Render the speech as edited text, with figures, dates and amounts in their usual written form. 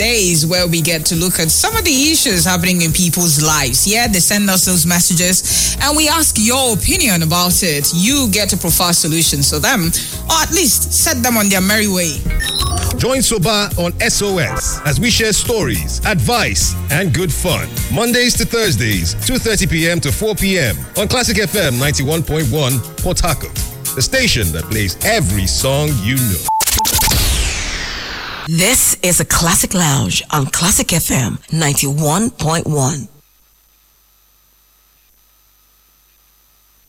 Tuesdays, where we get to look at some of the issues happening in people's lives. Yeah, they send us those messages and we ask your opinion about it. You get to provide solutions to them, or at least set them on their merry way. Join Soba on SOS as we share stories, advice, and good fun. Mondays to Thursdays, 2:30 p.m. to 4 p.m. on Classic FM 91.1 Port Harcourt, the station that plays every song you know. This is a Classic Lounge on Classic FM 91.1.